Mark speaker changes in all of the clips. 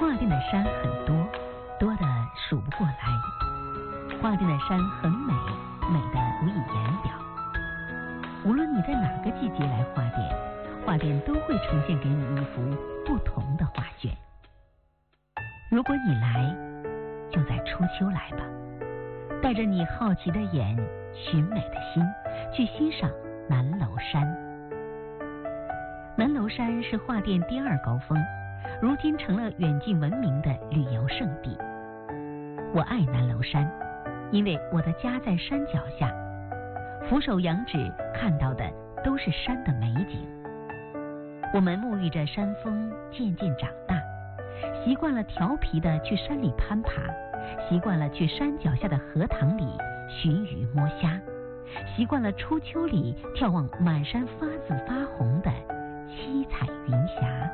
Speaker 1: 画定的山很多，多得数不过来。画定的山很美，美得无以言表。无论你在哪个季节来画店，画店都会呈现给你一幅不同的画卷。如果你来，就在初秋来吧，带着你好奇的眼、寻美的心，去欣赏南楼山。南楼山是画店第二高峰，如今成了远近闻名的旅游胜地。我爱南楼山，因为我的家在山脚下，俯首仰指看到的都是山的美景。我们沐浴着山风渐渐长大，习惯了调皮的去山里攀爬，习惯了去山脚下的荷塘里寻鱼摸虾，习惯了初秋里眺望满山发紫发红的七彩云霞。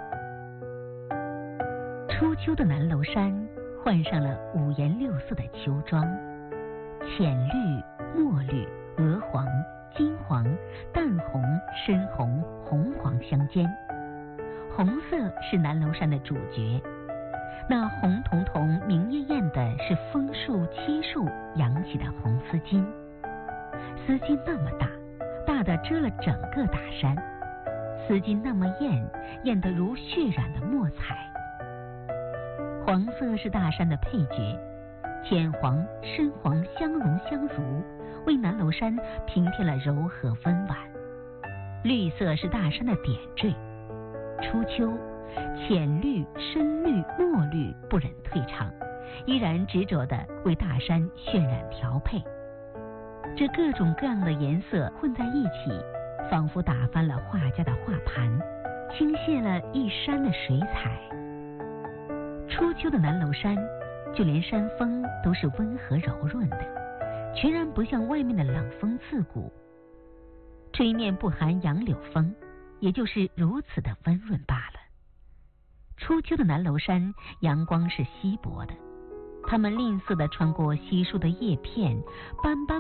Speaker 1: 初秋的南楼山换上了五颜六色的秋装，浅绿、墨绿、鹅黄、金黄、淡红、深红、红黄相间。红色是南楼山的主角，那红彤彤明艳艳的是枫树漆树扬起的红丝巾，丝巾那么大，大的遮了整个大山，丝巾那么艳，艳得如血染的墨彩。黄色是大山的配角，浅黄、深黄相融相如，为南楼山平添了柔和温婉。绿色是大山的点缀，初秋，浅绿、深绿、墨绿不忍退场，依然执着地为大山渲染调配。这各种各样的颜色混在一起，仿佛打翻了画家的画盘，倾泻了一山的水彩。初秋的南楼山，就连山风都是温和柔润的，全然不像外面的冷风刺骨。吹面不含杨柳风，也就是如此的温润罢了。初秋的南楼山，阳光是稀薄的，它们吝啬地穿过稀疏的叶片，斑斑